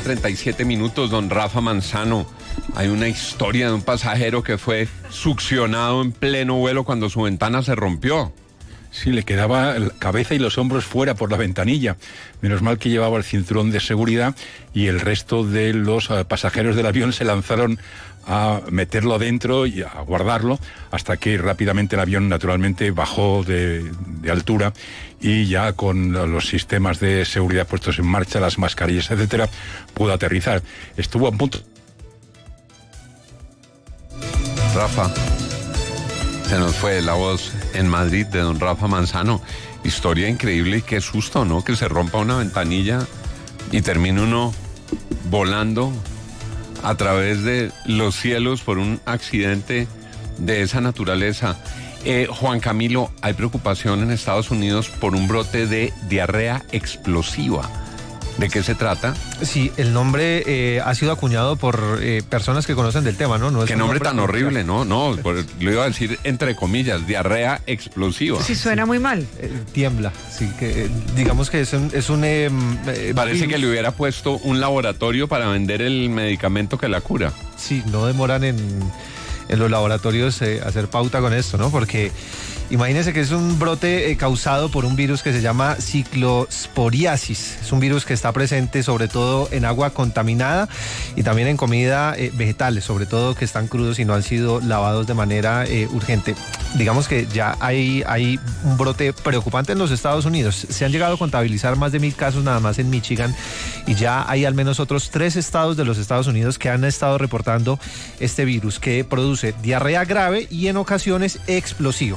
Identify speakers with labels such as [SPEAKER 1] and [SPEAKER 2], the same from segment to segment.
[SPEAKER 1] 1:37, don Rafa Manzano. Hay una historia de un pasajero que fue succionado en pleno vuelo cuando su ventana se rompió.
[SPEAKER 2] Sí, le quedaba la cabeza y los hombros fuera por la ventanilla. Menos mal que llevaba el cinturón de seguridad y el resto de los pasajeros del avión se lanzaron a meterlo adentro y a guardarlo hasta que rápidamente el avión naturalmente bajó de altura y ya con los sistemas de seguridad puestos en marcha, las mascarillas, etcétera, pudo aterrizar. Estuvo a punto.
[SPEAKER 1] Rafa, se nos fue la voz en Madrid de don Rafa Manzano. Historia increíble y qué susto, ¿no? Que se rompa una ventanilla y termine uno volando a través de los cielos por un accidente de esa naturaleza. Juan Camilo, hay preocupación en Estados Unidos por un brote de diarrea explosiva. ¿De qué se trata?
[SPEAKER 3] Sí, el nombre ha sido acuñado por personas que conocen del tema, ¿no? No es
[SPEAKER 1] qué nombre tan horrible, ¿no? No, lo iba a decir entre comillas, diarrea explosiva.
[SPEAKER 4] Sí, suena muy mal.
[SPEAKER 3] Tiembla, sí, que digamos que es un
[SPEAKER 1] parece que le hubiera puesto un laboratorio para vender el medicamento que la cura.
[SPEAKER 3] Sí, no demoran en los laboratorios hacer pauta con esto, ¿no? Porque imagínense que es un brote causado por un virus que se llama ciclosporiasis. Es un virus que está presente sobre todo en agua contaminada y también en comida vegetales, sobre todo que están crudos y no han sido lavados de manera urgente. Digamos que ya hay un brote preocupante en los Estados Unidos. Se han llegado a contabilizar más de 1,000 casos nada más en Michigan y ya hay al menos otros 3 estados de los Estados Unidos que han estado reportando este virus que produce diarrea grave y en ocasiones explosiva.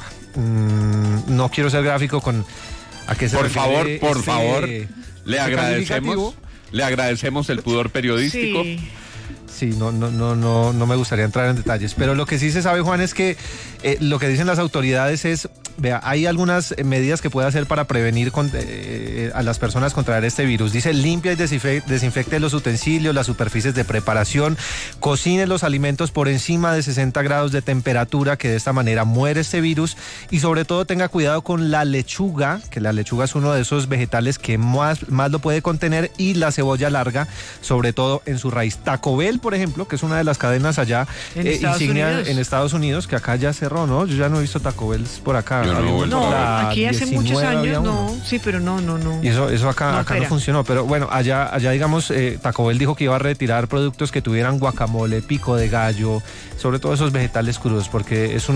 [SPEAKER 3] No quiero ser gráfico con a qué se refiere.
[SPEAKER 1] Por favor, le agradecemos el pudor periodístico.
[SPEAKER 3] Sí, no me gustaría entrar en detalles, pero lo que sí se sabe, Juan, es que lo que dicen las autoridades es, vea, hay algunas medidas que puede hacer para prevenir a las personas contraer este virus. Dice, limpia y desinfecte los utensilios, las superficies de preparación, cocine los alimentos por encima de 60 grados de temperatura, que de esta manera muere este virus, y sobre todo tenga cuidado con la lechuga, que la lechuga es uno de esos vegetales que más lo puede contener, y la cebolla larga, sobre todo en su raíz. Taco Bell, por ejemplo, que es una de las cadenas allá insignia en Estados Unidos, que acá ya cerró, ¿no? Yo ya no he visto Taco Bell por acá.
[SPEAKER 4] No, aquí hace muchos años no, sí, pero no.
[SPEAKER 3] Y eso acá no funcionó, pero bueno, allá digamos, Taco Bell dijo que iba a retirar productos que tuvieran guacamole, pico de gallo, sobre todo esos vegetales crudos, porque es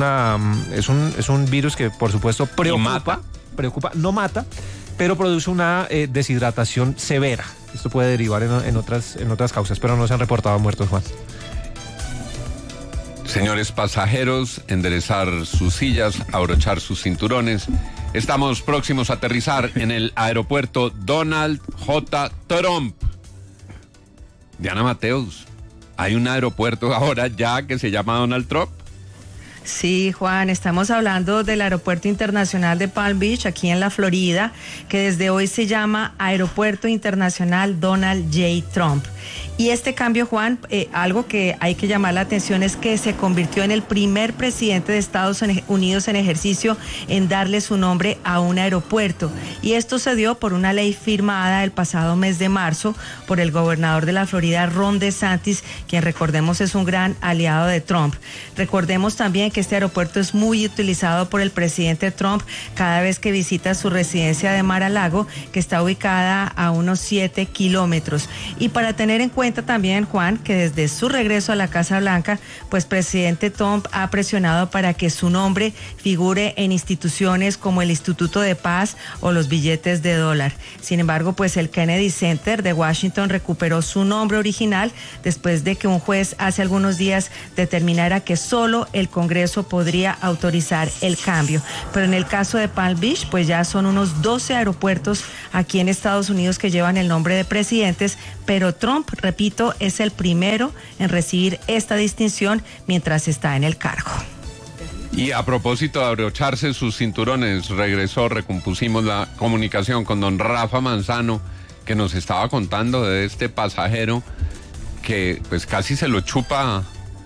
[SPEAKER 3] un virus que por supuesto preocupa, no mata, pero produce una deshidratación severa. Esto puede derivar en otras causas, pero no se han reportado muertos, Juan.
[SPEAKER 1] Señores pasajeros, enderezar sus sillas, abrochar sus cinturones. Estamos próximos a aterrizar en el aeropuerto Donald J. Trump. Diana Mateus, ¿hay un aeropuerto ahora ya que se llama Donald Trump?
[SPEAKER 4] Sí, Juan, estamos hablando del Aeropuerto Internacional de Palm Beach, aquí en la Florida, que desde hoy se llama Aeropuerto Internacional Donald J. Trump. Y este cambio, Juan, algo que hay que llamar la atención es que se convirtió en el primer presidente de Estados Unidos en ejercicio en darle su nombre a un aeropuerto. Y esto se dio por una ley firmada el pasado mes de marzo por el gobernador de la Florida, Ron DeSantis, quien recordemos es un gran aliado de Trump. Recordemos también que este aeropuerto es muy utilizado por el presidente Trump cada vez que visita su residencia de Mar-a-Lago, que está ubicada a unos 7 kilómetros. Y para tener en cuenta también, Juan, que desde su regreso a la Casa Blanca, pues presidente Trump ha presionado para que su nombre figure en instituciones como el Instituto de Paz o los billetes de dólar. Sin embargo, pues el Kennedy Center de Washington recuperó su nombre original después de que un juez hace algunos días determinara que solo el Congreso podría autorizar el cambio. Pero en el caso de Palm Beach, pues ya son unos 12 aeropuertos aquí en Estados Unidos que llevan el nombre de presidentes, pero Trump, repito, es el primero en recibir esta distinción mientras está en el cargo.
[SPEAKER 1] Y a propósito de abrocharse sus cinturones, recompusimos la comunicación con don Rafa Manzano, que nos estaba contando de este pasajero que pues casi se lo chupa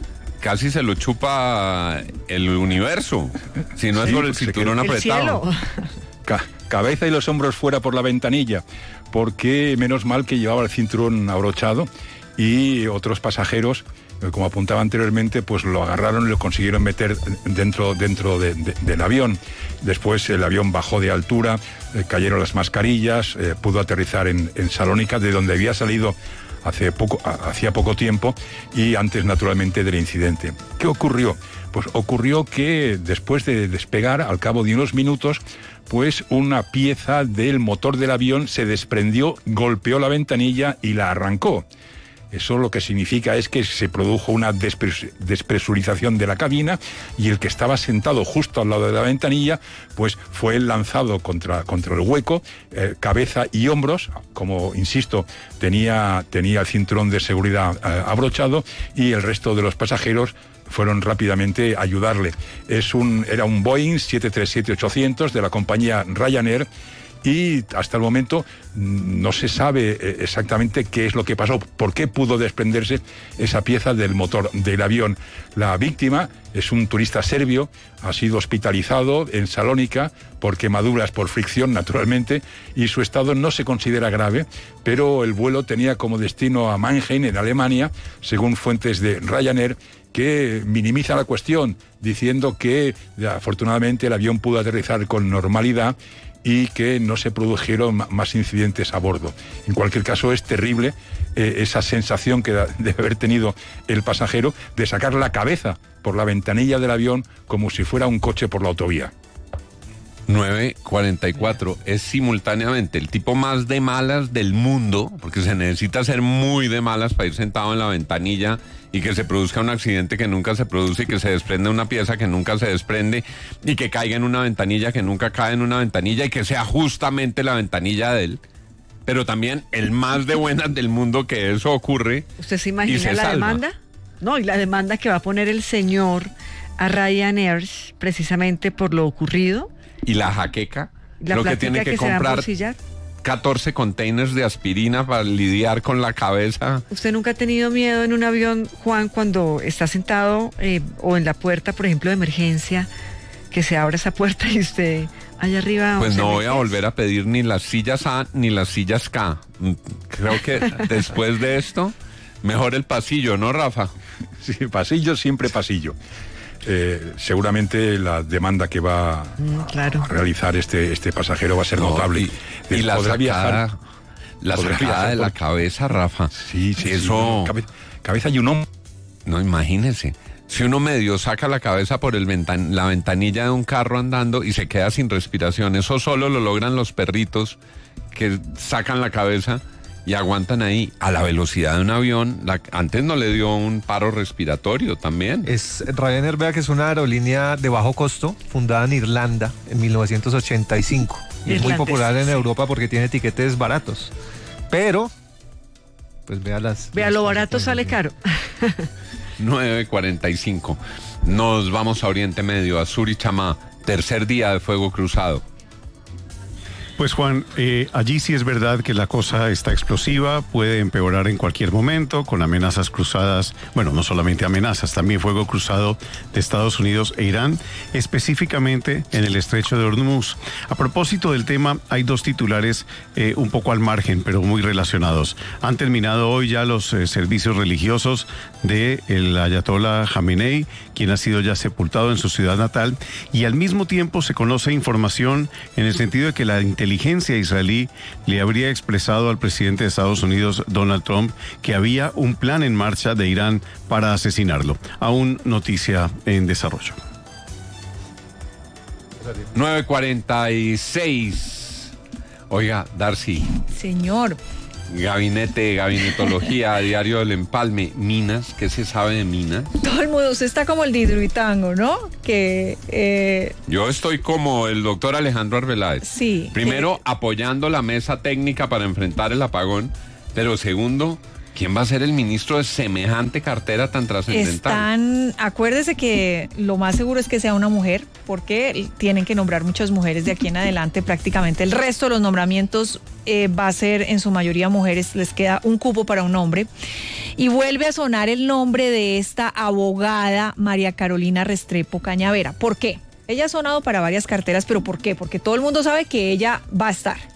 [SPEAKER 1] el universo, si no es por el cinturón apretado.
[SPEAKER 2] Cabeza y los hombros fuera por la ventanilla. porque menos mal que llevaba el cinturón abrochado y otros pasajeros, como apuntaba anteriormente, pues lo agarraron y lo consiguieron meter dentro del avión. Después el avión bajó de altura, cayeron las mascarillas, pudo aterrizar en Salónica, de donde había salido hacía poco tiempo, y antes naturalmente del incidente. ¿Qué ocurrió? Pues ocurrió que después de despegar, al cabo de unos minutos, pues una pieza del motor del avión se desprendió, golpeó la ventanilla y la arrancó. Eso lo que significa es que se produjo una despresurización de la cabina, y el que estaba sentado justo al lado de la ventanilla pues fue lanzado contra el hueco, cabeza y hombros. Como insisto, tenía el cinturón de seguridad abrochado, y el resto de los pasajeros fueron rápidamente a ayudarle. Era un Boeing 737-800 de la compañía Ryanair, y hasta el momento no se sabe exactamente qué es lo que pasó, por qué pudo desprenderse esa pieza del motor del avión. La víctima es un turista serbio, ha sido hospitalizado en Salónica por quemaduras por fricción, naturalmente, y su estado no se considera grave, pero el vuelo tenía como destino a Mannheim, en Alemania, según fuentes de Ryanair, que minimiza la cuestión, diciendo que afortunadamente el avión pudo aterrizar con normalidad y que no se produjeron más incidentes a bordo. En cualquier caso, es terrible esa sensación que debe haber tenido el pasajero de sacar la cabeza por la ventanilla del avión como si fuera un coche por la autovía.
[SPEAKER 1] 9:44, es simultáneamente el tipo más de malas del mundo, porque se necesita ser muy de malas para ir sentado en la ventanilla y que se produzca un accidente que nunca se produce, y que se desprende una pieza que nunca se desprende, y que caiga en una ventanilla que nunca cae en una ventanilla, y que sea justamente la ventanilla de él. Pero también el más de buenas del mundo, que eso ocurre.
[SPEAKER 4] ¿Usted se imagina la demanda? No, y la demanda que va a poner el señor a Ryanair precisamente por lo ocurrido.
[SPEAKER 1] Y la jaqueca,
[SPEAKER 4] la
[SPEAKER 1] lo que tiene que comprar 14 containers de aspirina para lidiar con la cabeza.
[SPEAKER 4] ¿Usted nunca ha tenido miedo en un avión, Juan, cuando está sentado o en la puerta, por ejemplo, de emergencia, que se abra esa puerta y usted allá arriba?
[SPEAKER 1] Pues no voy a volver a pedir ni las sillas A ni las sillas K. Creo que después de esto, mejor el pasillo, ¿no, Rafa?
[SPEAKER 2] Sí, pasillo, siempre pasillo. Seguramente la demanda que va a realizar este pasajero va a ser notable.
[SPEAKER 1] Y la sacada, de la cabeza, Rafa.
[SPEAKER 2] Sí,
[SPEAKER 1] eso.
[SPEAKER 2] Sí, cabeza y un hombro.
[SPEAKER 1] No, imagínese. Si uno medio saca la cabeza por la ventanilla de un carro andando y se queda sin respiración, eso solo lo logran los perritos que sacan la cabeza y aguantan ahí a la velocidad de un avión. Antes no le dio un paro respiratorio también.
[SPEAKER 3] Ryanair, vea que es una aerolínea de bajo costo, fundada en Irlanda en 1985. Y es muy popular en Europa porque tiene tiquetes baratos. Pero, pues vea
[SPEAKER 4] lo barato sale caro.
[SPEAKER 1] 9:45. Nos vamos a Oriente Medio, a Surichamá, tercer día de fuego cruzado.
[SPEAKER 5] Pues Juan, allí sí es verdad que la cosa está explosiva, puede empeorar en cualquier momento, con amenazas cruzadas, bueno, no solamente amenazas, también fuego cruzado de Estados Unidos e Irán, específicamente en el estrecho de Hormuz. A propósito del tema, hay dos titulares un poco al margen, pero muy relacionados. Han terminado hoy ya los servicios religiosos del ayatollah Jamenei, quien ha sido ya sepultado en su ciudad natal, y al mismo tiempo se conoce información en el sentido de que la inteligencia israelí le habría expresado al presidente de Estados Unidos, Donald Trump, que había un plan en marcha de Irán para asesinarlo. Aún noticia en desarrollo.
[SPEAKER 1] 9:46. Oiga, Darcy.
[SPEAKER 4] Señor.
[SPEAKER 1] Gabinetología, Diario del Empalme, Minas, ¿qué se sabe de Minas?
[SPEAKER 6] Todo el mundo, usted está como el Didruitango, ¿no?
[SPEAKER 1] Yo estoy como el doctor Alejandro Arbeláez.
[SPEAKER 6] Sí.
[SPEAKER 1] Primero, apoyando la mesa técnica para enfrentar el apagón, pero segundo, ¿quién va a ser el ministro de semejante cartera tan trascendental?
[SPEAKER 6] Acuérdese que lo más seguro es que sea una mujer, porque tienen que nombrar muchas mujeres de aquí en adelante. Prácticamente el resto de los nombramientos va a ser en su mayoría mujeres, les queda un cupo para un hombre. Y vuelve a sonar el nombre de esta abogada María Carolina Restrepo Cañavera. ¿Por qué? Ella ha sonado para varias carteras, pero ¿por qué? Porque todo el mundo sabe que ella va a estar.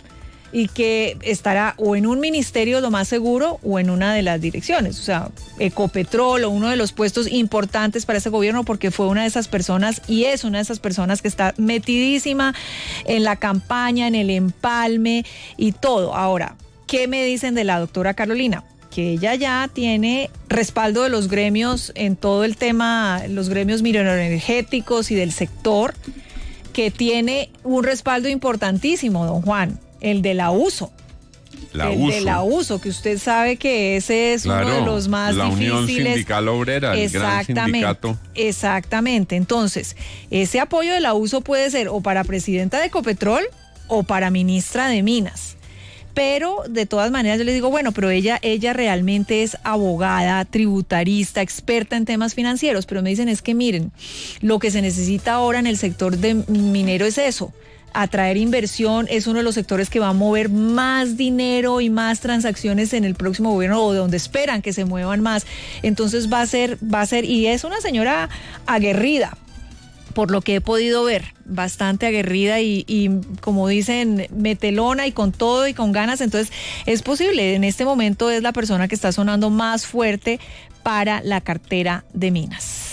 [SPEAKER 6] y que estará o en un ministerio lo más seguro o en una de las direcciones, o sea, Ecopetrol o uno de los puestos importantes para ese gobierno, porque fue una de esas personas y es una de esas personas que está metidísima en la campaña, en el empalme y todo. Ahora, ¿qué me dicen de la doctora Carolina? Que ella ya tiene respaldo de los gremios en todo el tema, los gremios mineroenergéticos y del sector, que tiene un respaldo importantísimo, don Juan, el de la USO. De la USO, que usted sabe que ese es uno de los más difíciles. La Unión
[SPEAKER 1] Sindical Obrera, el gran sindicato.
[SPEAKER 6] Exactamente. Entonces, ese apoyo de la USO puede ser o para presidenta de Ecopetrol o para ministra de Minas. Pero de todas maneras yo les digo, bueno, pero ella realmente es abogada, tributarista, experta en temas financieros, pero me dicen es que miren, lo que se necesita ahora en el sector de minero es eso, atraer inversión, es uno de los sectores que va a mover más dinero y más transacciones en el próximo gobierno, o de donde esperan que se muevan más. Entonces va a ser, y es una señora aguerrida, por lo que he podido ver, bastante aguerrida y como dicen, metelona y con todo y con ganas. Entonces es posible, en este momento es la persona que está sonando más fuerte para la cartera de Minas.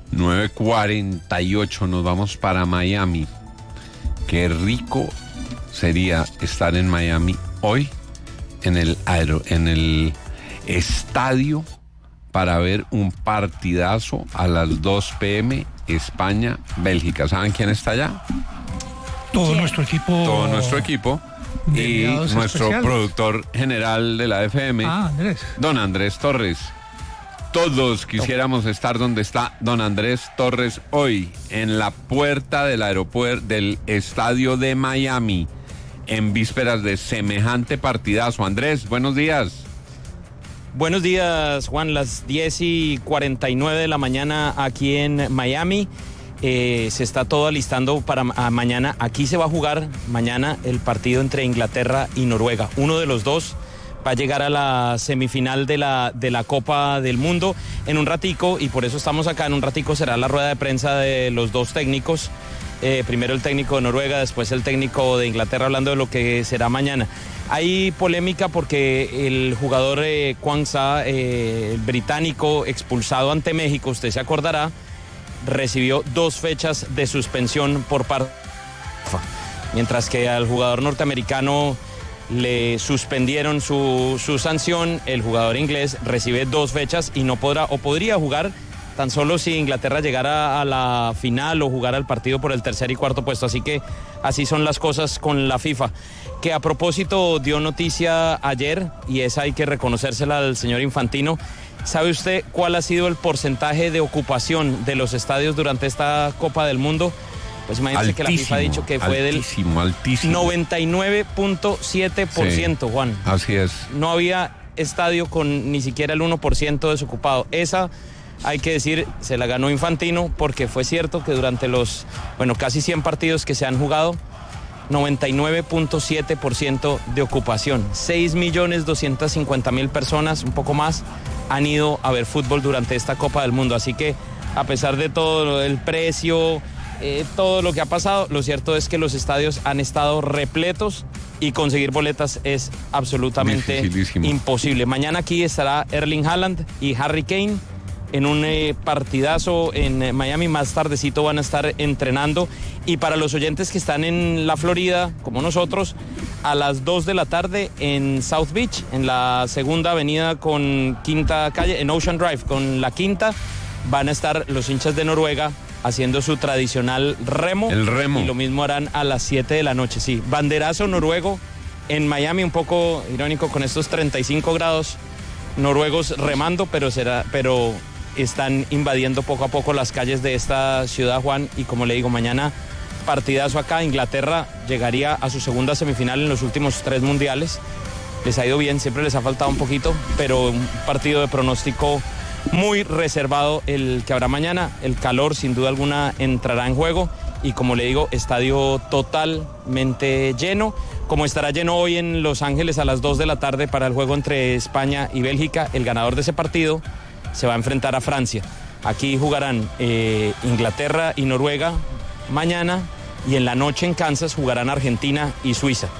[SPEAKER 1] 9:48, nos vamos para Miami. Qué rico sería estar en Miami hoy en el estadio para ver un partidazo a las 2 p.m. España-Bélgica. ¿Saben quién está allá?
[SPEAKER 7] Todo nuestro equipo.
[SPEAKER 1] Todo nuestro equipo. Y nuestro especiales. Productor general de la FM,
[SPEAKER 7] Andrés.
[SPEAKER 1] Don Andrés Torres. Todos quisiéramos estar donde está don Andrés Torres hoy, en la puerta del aeropuerto, del estadio de Miami, en vísperas de semejante partidazo. Andrés, buenos días.
[SPEAKER 8] Buenos días, Juan. Las 10:49 de la mañana aquí en Miami. Se está todo alistando para mañana. Aquí se va a jugar mañana el partido entre Inglaterra y Noruega. Uno de los dos va a llegar a la semifinal de la Copa del Mundo en un ratico, y por eso estamos acá. En un ratico será la rueda de prensa de los dos técnicos. Primero el técnico de Noruega, después el técnico de Inglaterra, hablando de lo que será mañana. Hay polémica porque el jugador Quansah, el británico expulsado ante México, usted se acordará, recibió 2 fechas de suspensión por parte, mientras que al jugador norteamericano le suspendieron su sanción. El jugador inglés recibe 2 fechas y no podrá, o podría jugar tan solo si Inglaterra llegara a la final o jugara el partido por el 3er y 4.º puesto. Así que así son las cosas con la FIFA, que a propósito dio noticia ayer, y esa hay que reconocérsela al señor Infantino. ¿Sabe usted cuál ha sido el porcentaje de ocupación de los estadios durante esta Copa del Mundo? Pues imagínense que la FIFA ha dicho que fue del 99.7%, sí, Juan.
[SPEAKER 1] Así es.
[SPEAKER 8] No había estadio con ni siquiera el 1% desocupado. Esa, hay que decir, se la ganó Infantino, porque fue cierto que durante los, casi 100 partidos que se han jugado, 99.7% de ocupación. 6.250.000 personas, un poco más, han ido a ver fútbol durante esta Copa del Mundo. Así que, a pesar de todo el precio, todo lo que ha pasado, lo cierto es que los estadios han estado repletos y conseguir boletas es absolutamente imposible. Mañana aquí estará Erling Haaland y Harry Kane en un partidazo en Miami. Más tardecito van a estar entrenando. Y para los oyentes que están en la Florida, como nosotros, a las 2 de la tarde en South Beach, en la segunda avenida con Quinta Calle, en Ocean Drive con la Quinta, van a estar los hinchas de Noruega haciendo su tradicional remo.
[SPEAKER 1] El remo.
[SPEAKER 8] Y lo mismo harán a las 7 de la noche, sí. Banderazo noruego en Miami, un poco irónico con estos 35 grados, noruegos remando, pero están invadiendo poco a poco las calles de esta ciudad, Juan, y como le digo, mañana partidazo acá. Inglaterra llegaría a su segunda semifinal en los últimos 3 mundiales. Les ha ido bien, siempre les ha faltado un poquito, pero un partido de pronóstico muy reservado el que habrá mañana. El calor, sin duda alguna, entrará en juego, y como le digo, estadio totalmente lleno, como estará lleno hoy en Los Ángeles a las 2 de la tarde para el juego entre España y Bélgica. El ganador de ese partido se va a enfrentar a Francia. Aquí jugarán Inglaterra y Noruega mañana, y en la noche en Kansas jugarán Argentina y Suiza.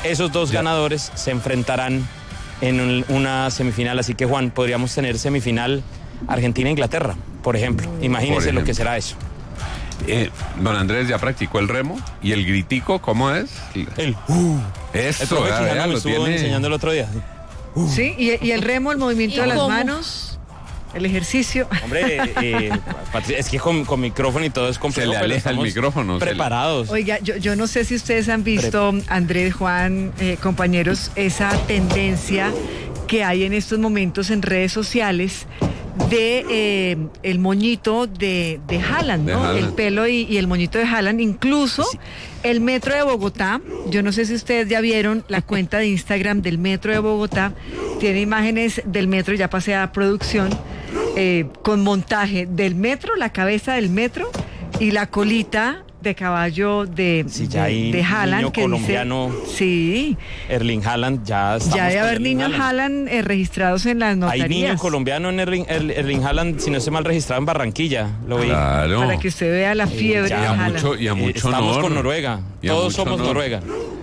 [SPEAKER 8] Esos dos ganadores se enfrentarán en una semifinal. Así que, Juan, podríamos tener semifinal Argentina-Inglaterra, por ejemplo. Imagínense lo que será eso.
[SPEAKER 1] Don Andrés ya practicó el remo y el gritico, ¿cómo es? Eso,
[SPEAKER 8] me estuvo enseñando el otro día.
[SPEAKER 4] Sí, y el remo, el movimiento de las manos, el ejercicio.
[SPEAKER 8] Hombre, es que con micrófono y todo es complejo.
[SPEAKER 1] Se le aleja el micrófono.
[SPEAKER 8] Preparados.
[SPEAKER 4] Oiga, yo no sé si ustedes han visto, Andrés, Juan, compañeros, esa tendencia que hay en estos momentos en redes sociales de el moñito de Haaland, ¿no? El pelo y el moñito de Haaland, incluso el Metro de Bogotá. Yo no sé si ustedes ya vieron la cuenta de Instagram del Metro de Bogotá, tiene imágenes del metro, ya pasé a producción, con montaje del metro, la cabeza del metro y la colita de caballo de Haaland,
[SPEAKER 8] niño
[SPEAKER 4] que
[SPEAKER 8] colombiano,
[SPEAKER 4] dice, sí,
[SPEAKER 8] Erling Haaland, ya debe
[SPEAKER 4] haber niños Haaland registrados en las notarías.
[SPEAKER 8] Hay niño colombiano en Erling Haaland, si no estoy mal, registrado en Barranquilla, lo vi.
[SPEAKER 1] Claro.
[SPEAKER 4] Para que usted vea la fiebre de Haaland.
[SPEAKER 1] Y a mucho
[SPEAKER 8] estamos
[SPEAKER 1] honor.
[SPEAKER 8] con Noruega, todos somos Noruega.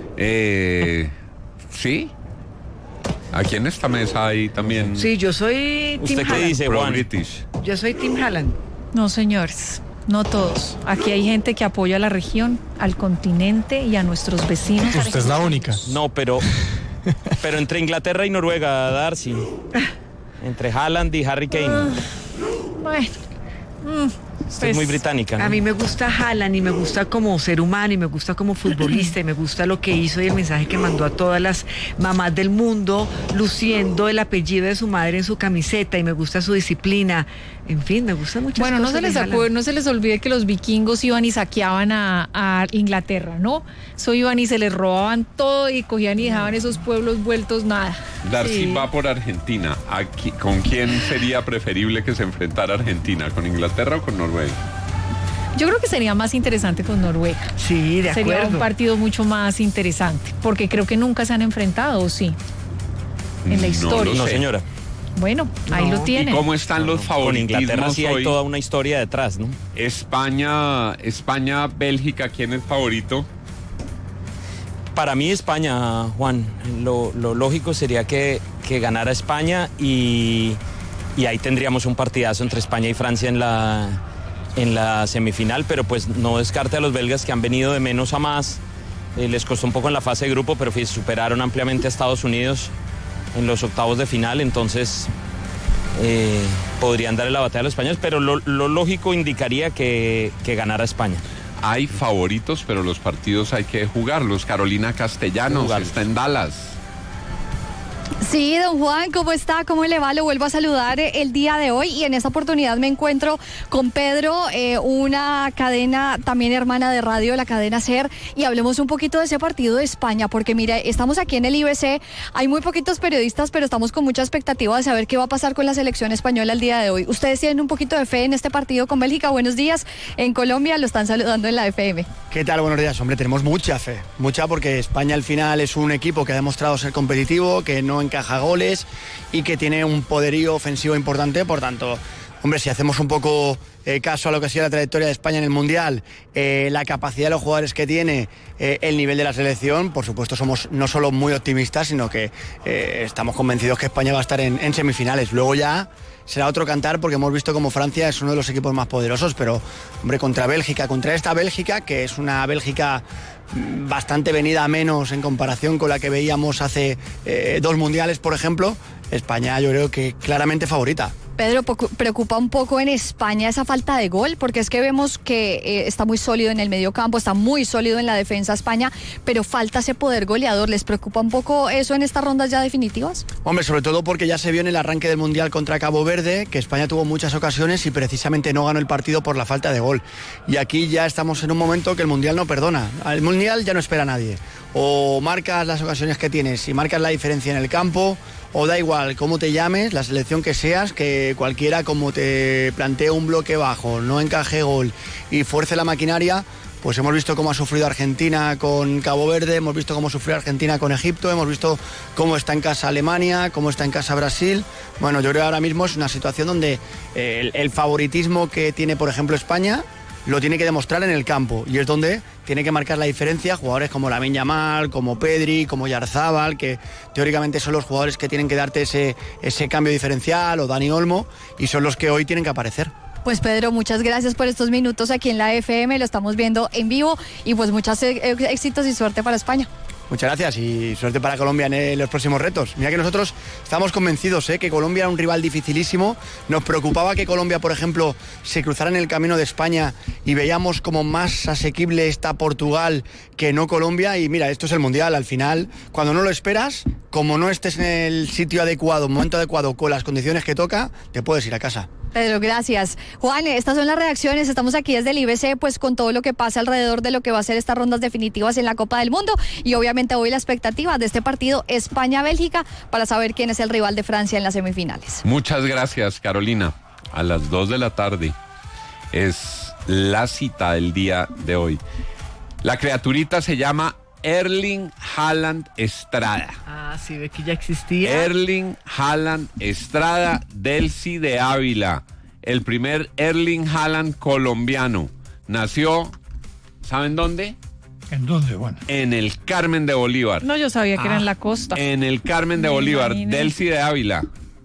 [SPEAKER 1] Sí. Aquí en esta mesa hay también.
[SPEAKER 4] Sí, yo soy Team
[SPEAKER 8] ¿Usted qué
[SPEAKER 4] Haaland.
[SPEAKER 8] dice, Juan?
[SPEAKER 1] British.
[SPEAKER 4] Yo soy Team Haaland.
[SPEAKER 6] No, señores, no todos. Aquí hay gente que apoya a la región, al continente y a nuestros vecinos.
[SPEAKER 7] Usted es la única.
[SPEAKER 8] No, pero entre Inglaterra y Noruega, Darcy. Entre Haaland y Harry Kane.
[SPEAKER 6] Bueno.
[SPEAKER 8] Usted es muy británica, ¿no?
[SPEAKER 4] A mí me gusta Haaland y me gusta como ser humano y me gusta como futbolista y me gusta lo que hizo y el mensaje que mandó a todas las mamás del mundo luciendo el apellido de su madre en su camiseta y me gusta su disciplina. En fin, me gusta mucho.
[SPEAKER 6] Bueno, no se les olvide que los vikingos iban y saqueaban a Inglaterra, ¿no? Eso iban y se les robaban todo y cogían y dejaban esos pueblos vueltos nada.
[SPEAKER 1] Darcy va por Argentina. ¿Con quién sería preferible que se enfrentara Argentina? ¿Con Inglaterra o con Noruega?
[SPEAKER 6] Yo creo que sería más interesante con Noruega.
[SPEAKER 4] Sí, de acuerdo.
[SPEAKER 6] Sería un partido mucho más interesante, porque creo que nunca se han enfrentado, ¿o sí? En la historia.
[SPEAKER 8] No, señora.
[SPEAKER 6] Bueno, ahí lo tienen.
[SPEAKER 1] ¿Y cómo están los favoritismos?
[SPEAKER 8] Con Inglaterra sí hay
[SPEAKER 1] hoy?
[SPEAKER 8] toda una historia detrás, ¿no?
[SPEAKER 1] España, Bélgica, ¿quién es favorito?
[SPEAKER 8] Para mí España, Juan. Lo lógico sería que ganara España y ahí tendríamos un partidazo entre España y Francia en la semifinal, pero pues no descarte a los belgas que han venido de menos a más. Les costó un poco en la fase de grupo, pero superaron ampliamente a Estados Unidos en los octavos de final, entonces podrían darle la batalla a los españoles, pero lo lógico indicaría que ganara España.
[SPEAKER 1] Hay favoritos, pero los partidos hay que jugarlos. Carolina Castellanos está en Dallas.
[SPEAKER 9] Sí, don Juan, ¿cómo está? ¿Cómo le va? Lo vuelvo a saludar el día de hoy y en esta oportunidad me encuentro con Pedro, una cadena también hermana de radio, la cadena SER, y hablemos un poquito de ese partido de España, porque mire, estamos aquí en el IBC, hay muy poquitos periodistas, pero estamos con mucha expectativa de saber qué va a pasar con la selección española el día de hoy. ¿Ustedes tienen un poquito de fe en este partido con Bélgica? Buenos días, en Colombia lo están saludando en la FM.
[SPEAKER 10] ¿Qué tal? Buenos días, hombre, tenemos mucha fe, porque España al final es un equipo que ha demostrado ser competitivo, que no encaja goles y que tiene un poderío ofensivo importante, por tanto, hombre, si hacemos un poco caso a lo que ha sido la trayectoria de España en el Mundial, la capacidad de los jugadores que tiene, el nivel de la selección, por supuesto somos no solo muy optimistas, sino que estamos convencidos que España va a estar en semifinales. Luego ya será otro cantar porque hemos visto como Francia es uno de los equipos más poderosos, pero hombre, contra esta Bélgica, que es una Bélgica bastante venida a menos en comparación con la que veíamos hace 2 mundiales, por ejemplo, España yo creo que claramente favorita.
[SPEAKER 9] Pedro, preocupa un poco en España esa falta de gol, porque es que vemos que está muy sólido en el mediocampo, está muy sólido en la defensa España, pero falta ese poder goleador. ¿Les preocupa un poco eso en estas rondas ya definitivas?
[SPEAKER 10] Hombre, sobre todo porque ya se vio en el arranque del Mundial contra Cabo Verde que España tuvo muchas ocasiones y precisamente no ganó el partido por la falta de gol. Y aquí ya estamos en un momento que el Mundial no perdona. El Mundial ya no espera a nadie. O marcas las ocasiones que tienes y marcas la diferencia en el campo, o da igual cómo te llames, la selección que seas, que cualquiera como te plantee un bloque bajo, no encaje gol y fuerce la maquinaria, pues hemos visto cómo ha sufrido Argentina con Cabo Verde, hemos visto cómo sufrió Argentina con Egipto, hemos visto cómo está en casa Alemania, cómo está en casa Brasil. Bueno, yo creo que ahora mismo es una situación donde el favoritismo que tiene, por ejemplo, España lo tiene que demostrar en el campo, y es donde tiene que marcar la diferencia jugadores como Lamine Yamal, como Pedri, como Yarzábal, que teóricamente son los jugadores que tienen que darte ese cambio diferencial, o Dani Olmo, y son los que hoy tienen que aparecer.
[SPEAKER 9] Pues Pedro, muchas gracias por estos minutos aquí en la FM, lo estamos viendo en vivo y pues muchos éxitos y suerte para España.
[SPEAKER 10] Muchas gracias y suerte para Colombia en los próximos retos. Mira que nosotros estamos convencidos que Colombia era un rival dificilísimo. Nos preocupaba que Colombia, por ejemplo, se cruzara en el camino de España y veíamos como más asequible está Portugal que no Colombia. Y mira, esto es el Mundial. Al final, cuando no lo esperas, como no estés en el sitio adecuado, momento adecuado, con las condiciones que toca, te puedes ir a casa.
[SPEAKER 9] Pedro, gracias. Juan, estas son las reacciones. Estamos aquí desde el IBC, pues con todo lo que pasa alrededor de lo que va a ser estas rondas definitivas en la Copa del Mundo. Y obviamente hoy la expectativa de este partido España-Bélgica para saber quién es el rival de Francia en las semifinales.
[SPEAKER 1] Muchas gracias, Carolina. A las 2 de la tarde es la cita del día de hoy. La criaturita se llama Erling Haaland Estrada.
[SPEAKER 11] Ah, sí, ve que ya existía.
[SPEAKER 1] Erling Haaland Estrada, Delcy de Ávila. El primer Erling Haaland colombiano. Nació, ¿saben dónde?
[SPEAKER 7] ¿En dónde, Juan?
[SPEAKER 1] En el Carmen de Bolívar.
[SPEAKER 6] No, yo sabía que era en la costa.
[SPEAKER 1] En el Carmen de Bolívar, Delcy de Ávila.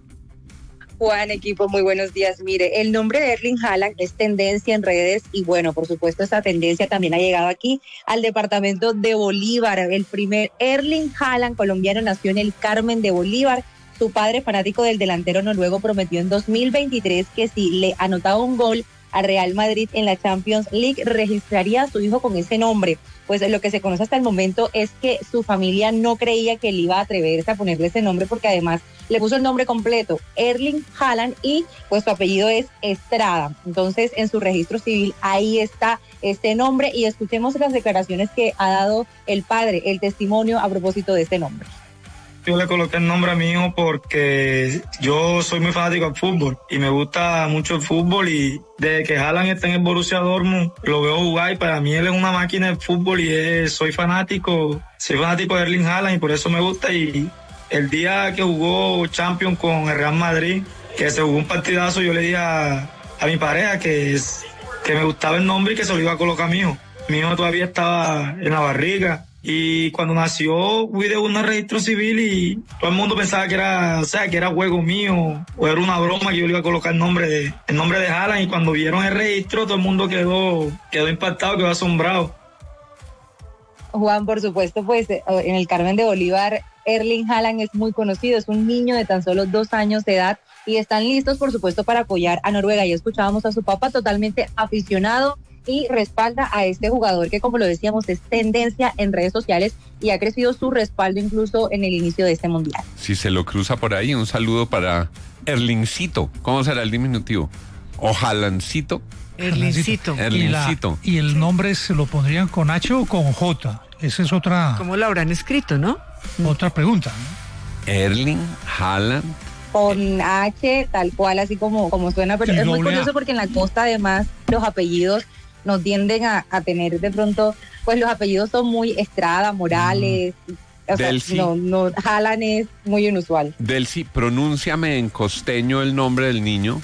[SPEAKER 12] Juan, equipo, muy buenos días. Mire, el nombre de Erling Haaland es tendencia en redes y bueno, por supuesto esta tendencia también ha llegado aquí al departamento de Bolívar. El primer Erling Haaland colombiano nació en el Carmen de Bolívar. Su padre, fanático del delantero noruego, prometió en 2023 que si le anotaba un gol a Real Madrid en la Champions League, registraría a su hijo con ese nombre. Pues lo que se conoce hasta el momento es que su familia no creía que él iba a atreverse a ponerle ese nombre porque además le puso el nombre completo, Erling Haaland, y pues su apellido es Estrada. Entonces en su registro civil ahí está este nombre y escuchemos las declaraciones que ha dado el padre, el testimonio a propósito de este nombre.
[SPEAKER 13] Yo le coloqué el nombre a mi hijo porque yo soy muy fanático al fútbol y me gusta mucho el fútbol, y desde que Haaland está en el Borussia Dortmund lo veo jugar y para mí él es una máquina de fútbol y soy fanático de Erling Haaland y por eso me gusta. Y el día que jugó Champions con el Real Madrid, que se jugó un partidazo, yo le dije a mi pareja que me gustaba el nombre y que se lo iba a colocar a mi hijo. Mi hijo todavía estaba en la barriga. Y cuando nació, fui de un registro civil y todo el mundo pensaba que era juego mío o era una broma que yo le iba a colocar el nombre de Haaland. Y cuando vieron el registro, todo el mundo quedó impactado, quedó asombrado.
[SPEAKER 12] Juan, por supuesto, pues en el Carmen de Bolívar, Erling Haaland es muy conocido, es un niño de tan solo 2 años de edad y están listos, por supuesto, para apoyar a Noruega. Ya escuchábamos a su papá totalmente aficionado y respalda a este jugador que, como lo decíamos, es tendencia en redes sociales y ha crecido su respaldo incluso en el inicio de este mundial.
[SPEAKER 1] Si se lo cruza por ahí, un saludo para Erlingcito. ¿Cómo será el diminutivo? ¿O Haalandcito?
[SPEAKER 11] Erlingcito.
[SPEAKER 1] Erlingcito.
[SPEAKER 7] ¿Y el nombre se lo pondrían con H o con J? Esa es otra...
[SPEAKER 11] ¿Cómo lo habrán escrito, no?
[SPEAKER 7] Otra pregunta, ¿no?
[SPEAKER 1] Erling Haaland.
[SPEAKER 12] Con H, tal cual, así como suena, pero es muy curioso porque en la costa además los apellidos no tienden a tener de pronto, pues los apellidos son muy Estrada, Morales, o sea, no, Haaland es muy inusual.
[SPEAKER 1] Delcy, pronúnciame en costeño el nombre del niño.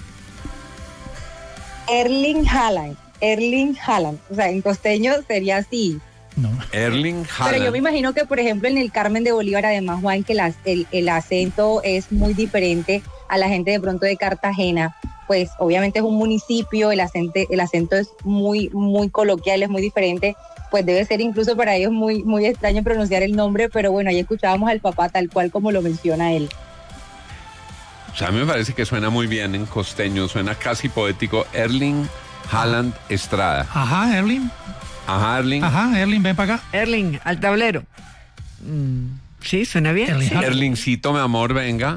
[SPEAKER 12] Erling Haaland, o sea, en costeño sería así.
[SPEAKER 7] No.
[SPEAKER 1] Erling Haaland.
[SPEAKER 12] Pero yo me imagino que, por ejemplo, en el Carmen de Bolívar, además, Juan, que el acento es muy diferente a la gente de pronto de Cartagena. Pues obviamente es un municipio, el acento es muy, muy coloquial, es muy diferente, pues debe ser incluso para ellos muy, muy extraño pronunciar el nombre, pero bueno, ahí escuchábamos al papá tal cual como lo menciona él.
[SPEAKER 1] O sea, a mí me parece que suena muy bien en costeño, suena casi poético. Erling Haaland Estrada.
[SPEAKER 7] Ajá, Erling.
[SPEAKER 1] Ajá, Erling.
[SPEAKER 7] Ajá, Erling, ven para acá.
[SPEAKER 11] Erling, al tablero. Sí, suena bien.
[SPEAKER 7] Erling.
[SPEAKER 11] Sí.
[SPEAKER 1] Erlingcito, mi amor, venga.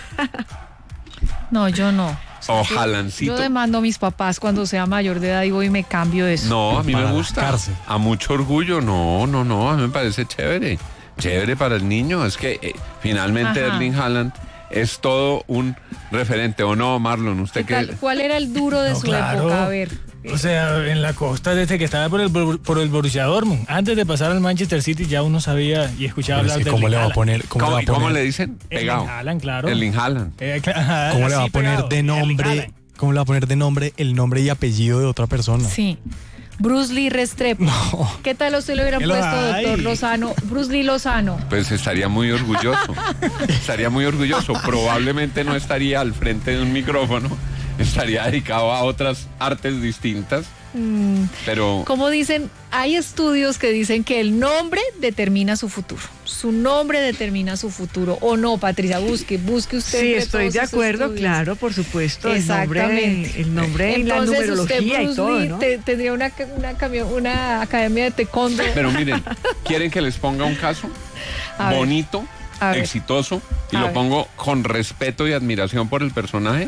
[SPEAKER 6] No, yo no.
[SPEAKER 1] O Haalandcito.
[SPEAKER 6] Yo demando a mis papás cuando sea mayor de edad y voy y me cambio eso.
[SPEAKER 1] No, a mí me gusta. A mucho orgullo. No, a mí me parece chévere. Chévere para el niño. Es que finalmente Erling Haaland es todo un referente. ¿O no, Marlon? ¿Usted qué?
[SPEAKER 6] ¿Cuál era el duro de su época? A ver.
[SPEAKER 14] O sea, en la costa, desde que estaba por el Borussia Dortmund, antes de pasar al Manchester City, ya uno sabía y escuchaba hablar de
[SPEAKER 2] ¿cómo le va a poner?
[SPEAKER 1] ¿Cómo le dicen? Pegado.
[SPEAKER 14] Erling Haaland, claro.
[SPEAKER 1] Erling Haaland.
[SPEAKER 2] ¿Cómo le va a poner de nombre?
[SPEAKER 15] ¿cómo le va a poner de nombre el nombre y apellido de otra persona?
[SPEAKER 6] Sí. Bruce Lee Restrepo.
[SPEAKER 15] No.
[SPEAKER 6] ¿Qué tal usted le hubieran puesto, doctor Lozano? Bruce Lee Lozano.
[SPEAKER 1] Pues estaría muy orgulloso. Estaría muy orgulloso. Probablemente no estaría al frente de un micrófono. Estaría dedicado a otras artes distintas. Pero
[SPEAKER 6] como dicen, hay estudios que dicen que el nombre determina su futuro. Su nombre determina su futuro. ¿O no, Patricia? Busque usted.
[SPEAKER 11] Sí, estoy de acuerdo, claro, por supuesto.
[SPEAKER 6] Exactamente.
[SPEAKER 11] El nombre y la numerología y todo, ¿no?
[SPEAKER 6] Tendría una academia de taekwondo.
[SPEAKER 1] Pero miren, ¿quieren que les ponga un caso? Bonito, exitoso, y lo pongo con respeto y admiración por el personaje.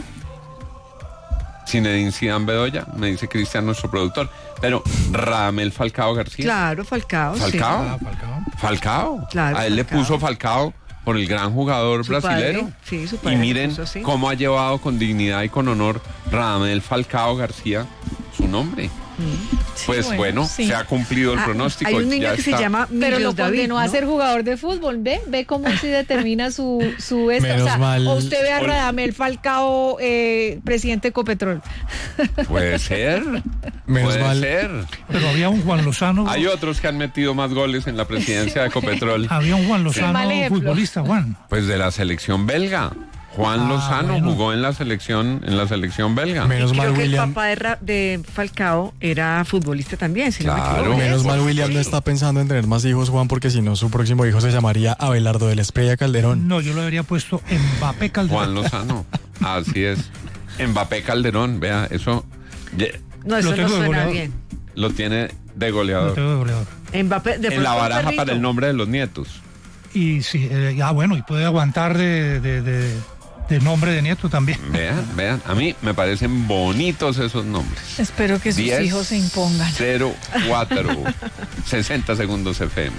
[SPEAKER 1] Zinedine Zidane Bedoya, me dice Cristian, nuestro productor. Pero Radamel Falcao García.
[SPEAKER 11] Claro, Falcao.
[SPEAKER 1] Falcao.
[SPEAKER 11] Sí.
[SPEAKER 1] Falcao.
[SPEAKER 11] Claro,
[SPEAKER 1] a él le puso Falcao por el gran jugador brasilero.
[SPEAKER 11] Sí, su padre.
[SPEAKER 1] Y miren cómo ha llevado con dignidad y con honor Radamel Falcao García su nombre. Pues bueno, se ha cumplido el pronóstico.
[SPEAKER 11] Hay un niño que se llama
[SPEAKER 6] pero lo
[SPEAKER 11] David,
[SPEAKER 6] condenó a ser jugador de fútbol. Ve cómo se determina su o usted ve a Radamel Falcao, presidente de Ecopetrol.
[SPEAKER 1] Puede ser. Puede ser.
[SPEAKER 7] Pero había un Juan Lozano.
[SPEAKER 1] Hay otros que han metido más goles en la presidencia de Ecopetrol.
[SPEAKER 7] Había un Juan Lozano futbolista, Juan.
[SPEAKER 1] Pues de la selección belga. Juan Lozano jugó en la selección belga.
[SPEAKER 11] Menos mal, creo que William, el papá de Falcao era futbolista también, si no me equivoco.
[SPEAKER 15] Menos mal William no está pensando en tener más hijos, Juan, porque si no su próximo hijo se llamaría Abelardo de la Espriella Calderón.
[SPEAKER 7] No, yo lo habría puesto Mbappé Calderón.
[SPEAKER 1] Juan Lozano, así es. Mbappé Calderón, vea, eso...
[SPEAKER 11] No, eso no suena bien.
[SPEAKER 1] Lo tiene de goleador.
[SPEAKER 7] Lo tengo de goleador.
[SPEAKER 11] Mbappé,
[SPEAKER 1] en la baraja para el nombre de los nietos.
[SPEAKER 7] Y sí, bueno, y puede aguantar de nombre de nieto también.
[SPEAKER 1] Vean, a mí me parecen bonitos esos nombres.
[SPEAKER 6] Espero que sus hijos se impongan.
[SPEAKER 1] 04 60 segundos FM.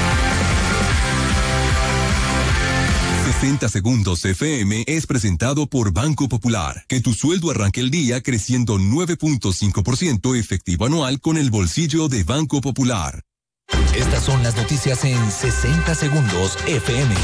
[SPEAKER 16] 60 segundos FM es presentado por Banco Popular. Que tu sueldo arranque el día creciendo 9.5% efectivo anual con el bolsillo de Banco Popular.
[SPEAKER 17] Estas son las noticias en 60 segundos FM.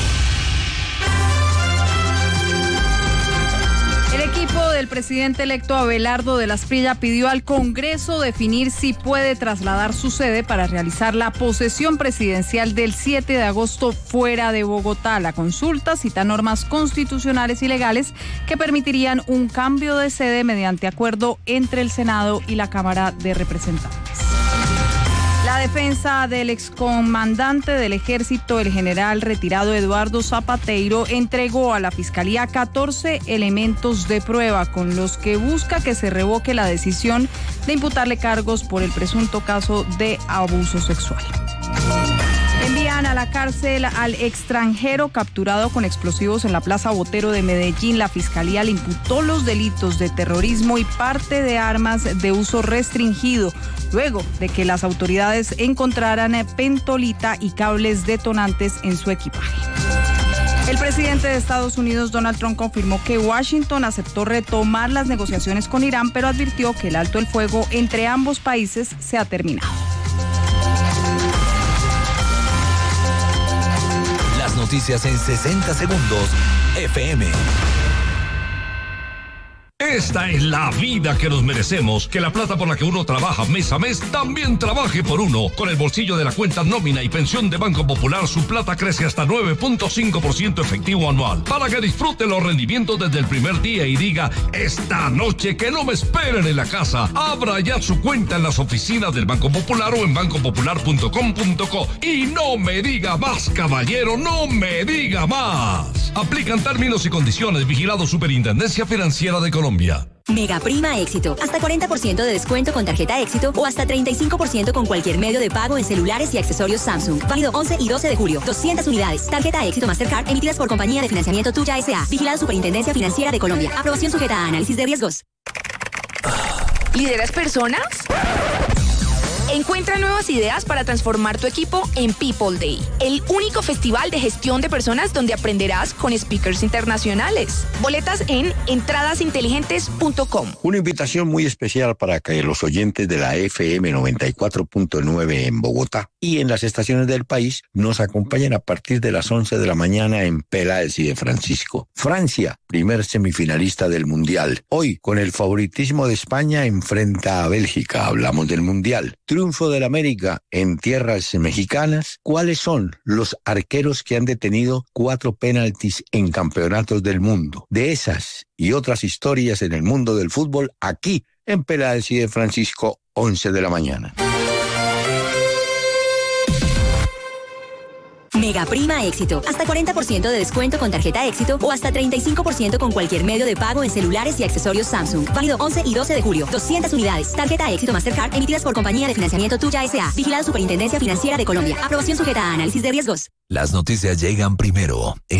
[SPEAKER 18] El equipo del presidente electo Abelardo de la Espriella pidió al Congreso definir si puede trasladar su sede para realizar la posesión presidencial del 7 de agosto fuera de Bogotá. La consulta cita normas constitucionales y legales que permitirían un cambio de sede mediante acuerdo entre el Senado y la Cámara de Representantes. La defensa del excomandante del ejército, el general retirado Eduardo Zapateiro, entregó a la Fiscalía 14 elementos de prueba con los que busca que se revoque la decisión de imputarle cargos por el presunto caso de abuso sexual. Envían a la cárcel al extranjero capturado con explosivos en la Plaza Botero de Medellín. La Fiscalía le imputó los delitos de terrorismo y parte de armas de uso restringido, luego de que las autoridades encontraran pentolita y cables detonantes en su equipaje. El presidente de Estados Unidos, Donald Trump, confirmó que Washington aceptó retomar las negociaciones con Irán, pero advirtió que el alto el fuego entre ambos países se ha terminado.
[SPEAKER 17] Noticias en 60 segundos FM.
[SPEAKER 19] Esta es la vida que nos merecemos, que la plata por la que uno trabaja mes a mes también trabaje por uno. Con el bolsillo de la cuenta nómina y pensión de Banco Popular, su plata crece hasta 9.5% efectivo anual. Para que disfrute los rendimientos desde el primer día y diga, esta noche que no me esperen en la casa. Abra ya su cuenta en las oficinas del Banco Popular o en bancopopular.com.co. Y no me diga más, caballero, no me diga más. Aplican términos y condiciones. Vigilado Superintendencia Financiera de Colombia.
[SPEAKER 20] Mega Prima Éxito. Hasta 40% de descuento con tarjeta Éxito o hasta 35% con cualquier medio de pago en celulares y accesorios Samsung. Válido 11 y 12 de julio. 200 unidades. Tarjeta Éxito Mastercard emitidas por Compañía de Financiamiento Tuya S.A. Vigilado Superintendencia Financiera de Colombia. Aprobación sujeta a análisis de riesgos.
[SPEAKER 21] ¿Lideras personas? Encuentra nuevas ideas para transformar tu equipo en People Day, el único festival de gestión de personas donde aprenderás con speakers internacionales. Boletas en entradasinteligentes.com.
[SPEAKER 22] Una invitación muy especial para que los oyentes de la FM 94.9 en Bogotá y en las estaciones del país nos acompañen a partir de las 11 de la mañana en Peláez y de Francisco. Francia, primer semifinalista del Mundial. Hoy, con el favoritismo de España, enfrenta a Bélgica. Hablamos del Mundial. Triunfo del América en tierras mexicanas. ¿Cuáles son los arqueros que han detenido 4 penaltis en campeonatos del mundo? De esas y otras historias en el mundo del fútbol, aquí en Peláez y de Francisco, 11 de la mañana.
[SPEAKER 20] Mega Prima Éxito. Hasta 40% de descuento con tarjeta Éxito o hasta 35% con cualquier medio de pago en celulares y accesorios Samsung. Válido 11 y 12 de julio. 200 unidades. Tarjeta Éxito Mastercard emitidas por Compañía de Financiamiento Tuya S.A. Vigilada Superintendencia Financiera de Colombia. Aprobación sujeta a análisis de riesgos.
[SPEAKER 17] Las noticias llegan primero.